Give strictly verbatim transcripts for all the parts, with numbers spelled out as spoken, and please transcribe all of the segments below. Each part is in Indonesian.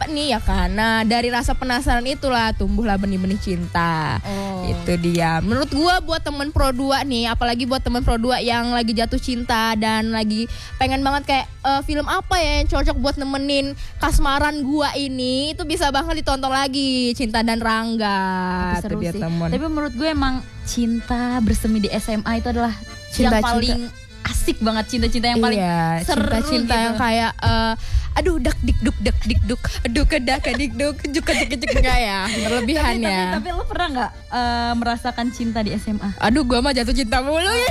berdua nih ya kan. Nah dari rasa penasaran itulah tumbuhlah benih-benih cinta. Oh. Itu dia. Menurut gue buat temen Pro dua nih, apalagi buat temen Pro dua yang lagi jatuh cinta dan lagi pengen banget kayak uh, film apa ya yang cocok buat nemenin kasmaran gue ini, itu bisa banget ditonton lagi Cinta dan Rangga. Tapi seru sih. Temen. Tapi menurut gue emang cinta bersemi di S M A itu adalah cinta, yang paling cinta. Asik banget, cinta-cinta yang paling iya, seru cinta-cinta gitu. Yang kayak uh, aduh dak dik duk dak dik duk aduh kedak kedik duk juk juk juk enggak ya berlebihan tapi, ya. Tapi, tapi lu pernah nggak uh, merasakan cinta di S M A? Aduh gue mah jatuh cinta mulu ya.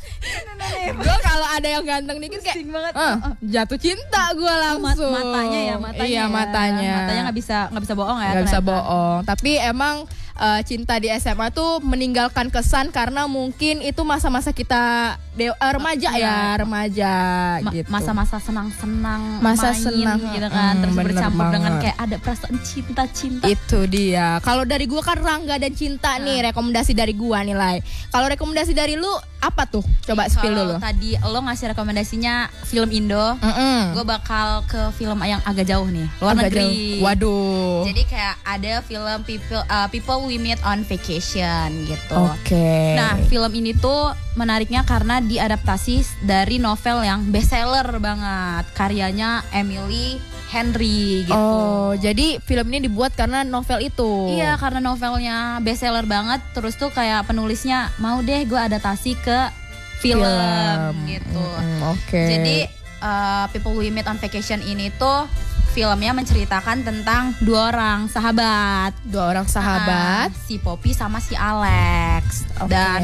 Gue kalau ada yang ganteng dikit kayak banget. Uh, jatuh cinta gue langsung. Mat- matanya ya matanya. Iya matanya. Matanya nggak bisa nggak bisa bohong ya. Nggak bisa bohong. Tapi emang uh, cinta di S M A tuh meninggalkan kesan karena mungkin itu masa-masa kita de- uh, remaja oh, ya, ya remaja Ma- gitu. Masa-masa senang-senang masa main senang gitu kan. Hmm, terus bercampur banget. dengan kayak ada perasaan cinta-cinta. Itu dia. Kalau dari gue kan Rangga dan Cinta hmm. nih rekomendasi dari gue nih Lai. Kalau rekomendasi dari lu apa tuh? Coba spill dulu. Kalau tadi lo ngasih rekomendasinya film Indo, mm-mm. gue bakal ke film yang agak jauh nih, luar agak negeri. Jauh. Waduh. Jadi kayak ada film People uh, People We Meet on Vacation gitu. Oke. Okay. Nah, film ini tuh menariknya karena diadaptasi dari novel yang bestseller banget, karyanya Emily Henry gitu. Oh, jadi film ini dibuat karena novel itu. Iya, karena novelnya bestseller banget. Terus tuh kayak penulisnya mau deh gue adaptasi ke film, film. gitu. Mm, Oke. Okay. Jadi uh, People We Meet on Vacation ini tuh filmnya menceritakan tentang dua orang sahabat. Dua orang sahabat. Uh, si Poppy sama si Alex. Okay. Dan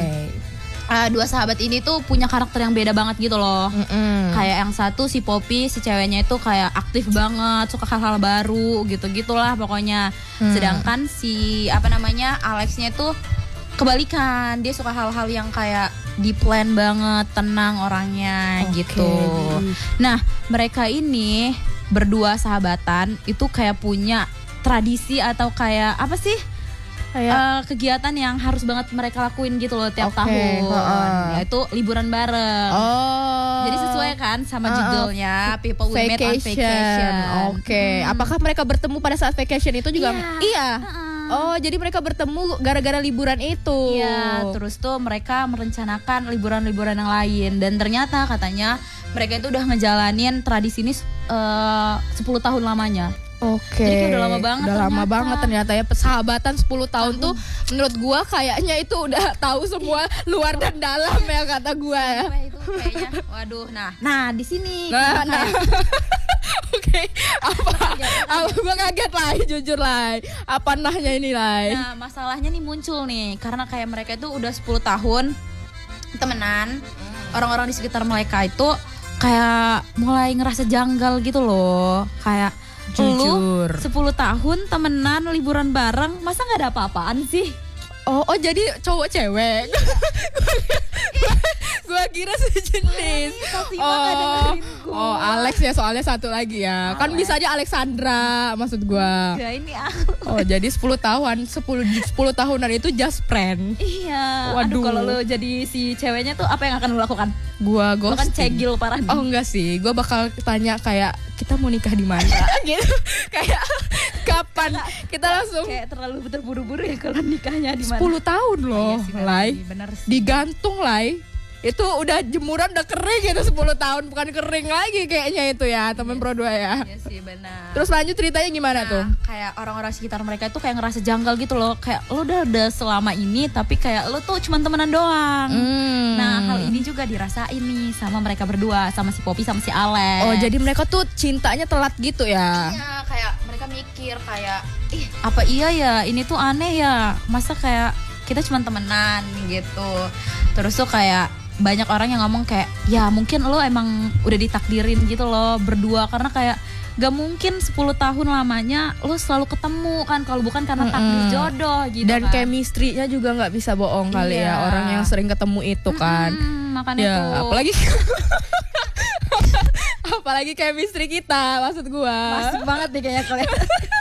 Uh, dua sahabat ini tuh punya karakter yang beda banget gitu loh. Mm-mm. Kayak yang satu si Poppy, si ceweknya itu kayak aktif banget, suka hal-hal baru gitu-gitulah pokoknya. Mm. Sedangkan si apa namanya Alexnya itu kebalikan, dia suka hal-hal yang kayak di plan banget, tenang orangnya okay. gitu. Nah mereka ini berdua sahabatan itu kayak punya tradisi atau kayak apa sih? Kayak uh, kegiatan yang harus banget mereka lakuin gitu loh tiap okay. tahun, uh-uh. yaitu liburan bareng. Oh. Jadi sesuai kan sama uh-uh. judulnya People We Meet on Vacation. Oke. Okay. Hmm. Apakah mereka bertemu pada saat vacation itu juga? Iya. Iya. Uh-uh. Oh, jadi mereka bertemu gara-gara liburan itu. Iya. Terus tuh mereka merencanakan liburan-liburan yang lain dan ternyata katanya mereka itu udah ngejalanin tradisi ini uh, sepuluh tahun lamanya. Oke. Jadi kayak udah lama banget. Udah ternyata. lama banget ternyata ya persahabatan sepuluh tahun tuh menurut gua kayaknya itu udah tahu semua luar dan dalam ya kata gua ya. Itu kayaknya waduh. Nah, nah di sini. Nah, nah. Oke. Okay. Apa? Apa gua kaget lah, jujur lah. Apa nahnya ini lah. Nah, masalahnya nih muncul nih karena kayak mereka itu udah sepuluh tahun temenan. Orang-orang di sekitar mereka itu kayak mulai ngerasa janggal gitu loh. Kayak jujur. Lu sepuluh tahun temenan liburan bareng, masa gak ada apa-apaan sih? Oh, oh jadi cowok cewek. Gua kira sejenis. Oh, oh Alex ya soalnya satu lagi ya. Alex. Kan bisa aja Alexandra maksud gua. Ya ini oh, jadi sepuluh tahun, sepuluh sepuluh tahunan itu just friend. Iya. Waduh. Aduh, kalau lu jadi si ceweknya tuh apa yang akan lu lakukan? Gua ghosting. Lu kan cegil parah. Oh enggak sih, gua bakal tanya kayak kita mau nikah di mana gitu. Kayak kapan? Kita langsung kayak terlalu terburu-buru ya kalau nikahnya di mana. sepuluh tahun loh, oh, iya sih, Lai. Bener sih. Digantung, Lai. Itu udah jemuran udah kering gitu sepuluh tahun, bukan kering lagi kayaknya itu ya, temen yes, Pro dua ya. Iya sih benar. Terus lanjut ceritanya gimana nah, tuh? Kayak orang-orang sekitar mereka itu kayak ngerasa janggal gitu loh. Kayak lo udah udah selama ini tapi kayak lo tuh cuma temenan doang. Hmm. Nah, hal ini juga dirasain nih sama mereka berdua, sama si Poppy sama si Alex. Oh, jadi mereka tuh cintanya telat gitu ya. Iya, kayak mereka mikir kayak ih, apa iya ya? Ini tuh aneh ya. Masa kayak kita cuma temenan gitu. Terus tuh kayak banyak orang yang ngomong kayak ya mungkin lo emang udah ditakdirin gitu loh berdua karena kayak gak mungkin sepuluh tahun lamanya lo selalu ketemu kan kalau bukan karena takdir jodoh gitu. Dan kan. chemistry-nya juga gak bisa bohong kali iya. ya orang yang sering ketemu itu kan. Hmm, makanya ya, tuh apalagi apalagi chemistry kita maksud gua. Masuk banget nih kayaknya kalian.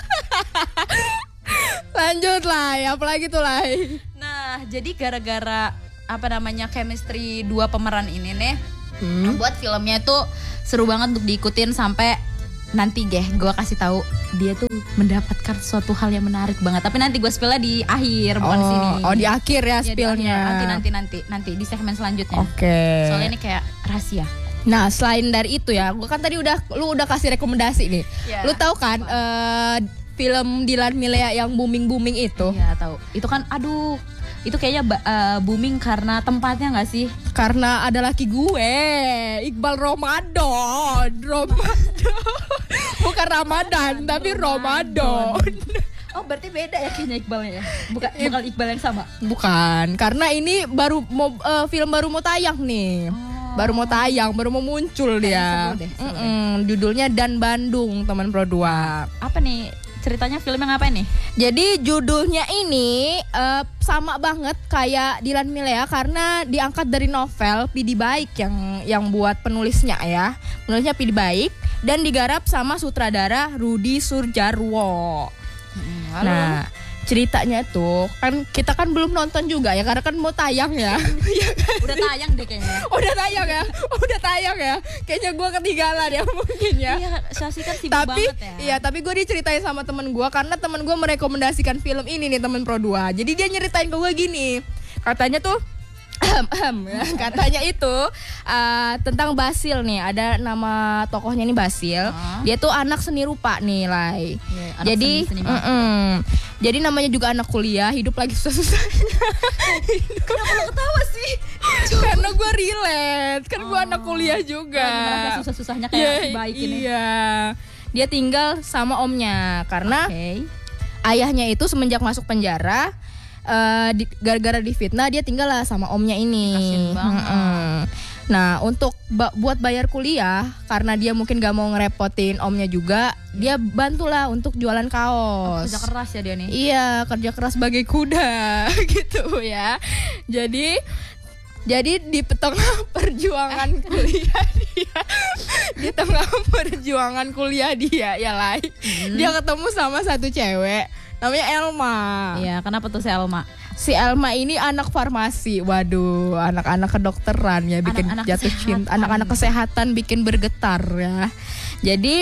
Lanjut lah, apalagi tuh lah. Nah, jadi gara-gara apa namanya chemistry dua pemeran ini nih, hmm. buat filmnya tuh seru banget untuk diikutin sampai nanti geh gue kasih tahu dia tuh mendapatkan suatu hal yang menarik banget. Tapi nanti gue spillnya di akhir, bukan oh, di sini. Oh di akhir ya, ya spillnya. Nanti nanti nanti nanti di segmen selanjutnya. Oke. Okay. Soalnya ini kayak rahasia. Nah selain dari itu ya, gue kan tadi udah lu udah kasih rekomendasi nih. Ya, lu tahu kan uh, film Dilan Milea yang booming booming itu? Iya tahu. Itu kan aduh. Itu kayaknya uh, booming karena tempatnya nggak sih? Karena ada laki gue, Iqbal Ramadan, Ramadan, bukan Ramadan tapi Ramadan. Oh berarti beda ya kayaknya Iqbalnya ya? Bukan bukan Iqbal yang sama? Bukan, karena ini baru mau uh, film baru mau tayang nih. Oh. Baru mau tayang, baru mau muncul dia. Seru deh, seru deh. Judulnya Dan Bandung, teman Pro dua. Apa nih? Ceritanya filmnya ngapain nih? Jadi judulnya ini uh, sama banget kayak Dilan Milea karena diangkat dari novel Pidi Baik yang yang buat penulisnya ya. Penulisnya Pidi Baik dan digarap sama sutradara Rudi Surjarwo. Hmm, nah, ceritanya tuh kan kita kan belum nonton juga ya karena kan mau tayang ya. Udah tayang deh kayaknya. Udah tayang ya. Udah tayang ya. Kayaknya gue ketinggalan ya mungkin ya. Iya, Sasi kan sibuk tapi, banget ya. Iya, tapi gue diceritain sama temen gue karena temen gue merekomendasikan film ini nih, temen Pro dua. Jadi dia nyeritain ke gue gini. Katanya tuh katanya itu uh, tentang Basil nih. Ada nama tokohnya nih Basil. Uh. Dia tuh anak seni rupa nih, Lai. Yeah, jadi seni, seni jadi namanya juga anak kuliah, hidup lagi susah-susahnya. Kenapa lo ketawa sih? Karena gue relate, kan gue oh. anak kuliah juga. Merasa susah-susahnya kayak yeah, si Baik ini. Iya. Dia tinggal sama omnya karena okay. ayahnya itu semenjak masuk penjara Uh, di, gara-gara difitnah dia tinggal lah sama omnya ini. Kasian banget. Hmm. Nah untuk ba- buat bayar kuliah karena dia mungkin gak mau ngerepotin omnya juga, dia bantulah untuk jualan kaos. Oh, kerja keras ya dia nih. Iya, kerja keras sebagai kuda gitu ya. Jadi Jadi di tengah perjuangan kuliah dia, di tengah perjuangan kuliah dia ya Lai, hmm. dia ketemu sama satu cewek namanya Elma. Iya, kenapa tuh si Elma? Si Elma ini anak farmasi. Waduh, anak-anak kedokteran ya bikin anak-anak jatuh cinta, anak-anak kesehatan bikin bergetar ya. Jadi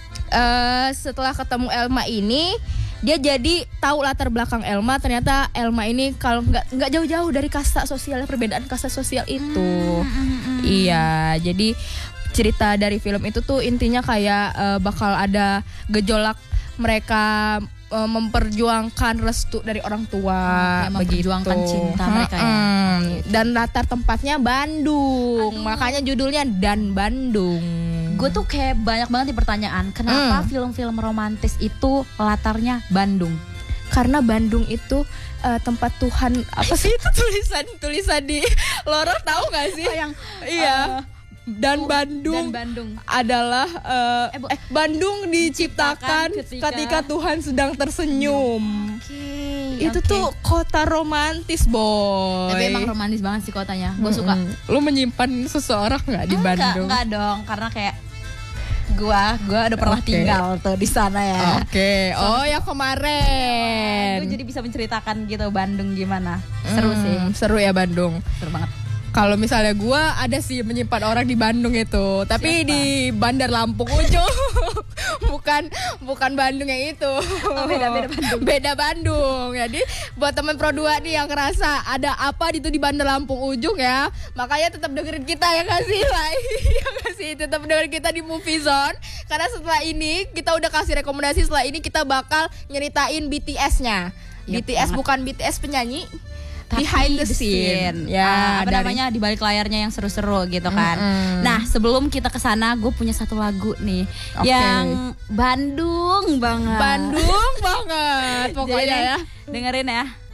uh, setelah ketemu Elma ini, dia jadi tahu latar belakang Elma. Ternyata Elma ini kalau nggak nggak jauh-jauh dari kasta sosial, perbedaan kasta sosial itu. Hmm, hmm, hmm. Iya, jadi cerita dari film itu tuh intinya kayak uh, bakal ada gejolak mereka uh, memperjuangkan restu dari orang tua, oh, memperjuangkan cinta mereka ya. Dan latar tempatnya Bandung. Aduh. Makanya judulnya Dan Bandung. Gue tuh kayak banyak banget nih pertanyaan, kenapa hmm. film-film romantis itu latarnya Bandung? Karena Bandung itu uh, tempat Tuhan. Apa sih itu tulisan-tulisan di lorong, tahu gak sih? Oh, yang iya. Uh, Dan uh, Bandung, dan Bandung adalah uh, eh, eh Bandung diciptakan ketika, ketika Tuhan sedang tersenyum. Okay, itu okay. tuh kota romantis, boy. Tapi emang romantis banget sih kotanya. Gue suka. Lu menyimpan seseorang nggak di enggak, Bandung? Enggak dong, karena kayak gua gua udah pernah okay. tinggal tuh di sana ya. Oke. Okay. Oh, ya kemarin. Gue jadi bisa menceritakan gitu Bandung gimana. Seru hmm, sih. Seru ya Bandung. Seru banget. Kalau misalnya gue ada sih menyimpan orang di Bandung itu, tapi siapa? Di Bandar Lampung ujung, bukan bukan Bandung yang itu. Oh, beda beda Bandung. Beda Bandung. Jadi buat teman Pro dua nih yang ngerasa ada apa itu di Bandar Lampung ujung ya, makanya tetap dengerin kita ya kasih like, ya kasih tetap dengerin kita di Movie Zone. Karena setelah ini kita udah kasih rekomendasi, setelah ini kita bakal nyeritain B T S-nya. Yep, B T S banget. Bukan B T S penyanyi. Tapi behind the scene, ya, ah, apa dari... namanya di balik layarnya yang seru-seru gitu kan. Mm-hmm. Nah sebelum kita kesana, gue punya satu lagu nih okay. yang Bandung banget. Bandung banget, pokoknya jadi, ya. Dengerin ya.